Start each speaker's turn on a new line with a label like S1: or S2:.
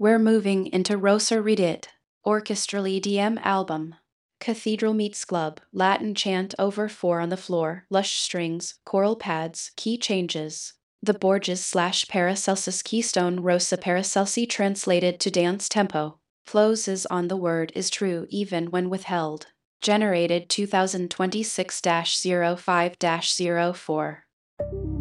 S1: We're moving into Rosa Redit, orchestral EDM album. Cathedral meets club, Latin chant over 4 on the floor, lush strings, choral pads, key changes. The Borges/Paracelsus Keystone Rosa Paracelsi translated to dance tempo. Flows is on the word is true even when withheld. Generated 2026-05-04.